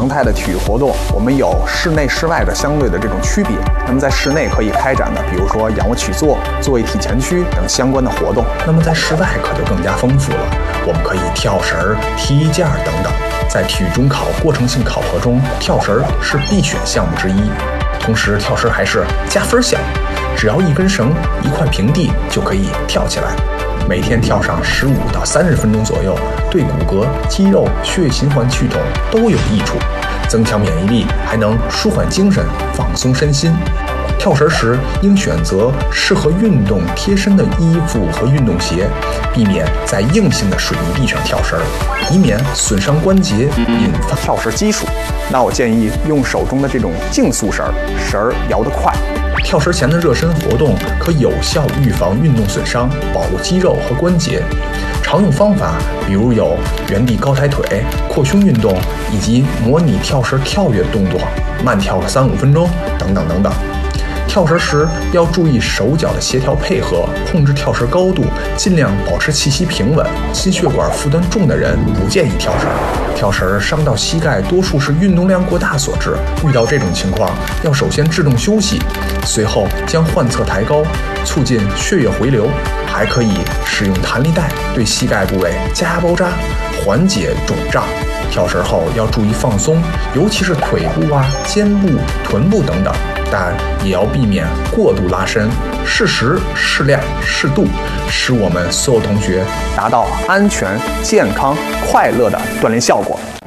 常态的体育活动，我们有室内室外的相对的这种区别。那么在室内可以开展的，比如说仰卧起坐、坐位体前屈等相关的活动。 那么在室外可就更加丰富了，我们可以跳绳、踢衣架等等。在体育中考过程性考核中，跳绳是必选项目之一。同时，跳绳还是加分项，只要一根绳、一块平地就可以跳起来。每天跳上15到30分钟左右，对骨骼、肌肉、血液循环系统都有益处，增强免疫力，还能舒缓精神、放松身心。跳绳时应选择适合运动贴身的衣服和运动鞋，避免在硬性的水泥地上跳绳，以免损伤关节，引发跳绳基础。那我建议用手中的这种竞速绳，绳摇得快。 跳绳前的热身活动可有效预防运动损伤，保护肌肉和关节。常用方法比如有原地高抬腿、扩胸运动，以及模拟跳绳跳跃动作，慢跳个3-5分钟等等等等。跳绳时要注意手脚的协调配合，控制跳绳高度，尽量保持气息平稳。心血管负担重的人不建议跳绳。跳绳伤到膝盖多数是运动量过大所致，遇到这种情况要首先制动休息，随后将患侧抬高，促进血液回流。还可以使用弹力带对膝盖部位加压包扎，缓解肿胀。跳绳后要注意放松，尤其是腿部、肩部、臀部等等，但也要避免过度拉伸，适时、适量、适度，使我们所有同学达到安全、健康、快乐的锻炼效果。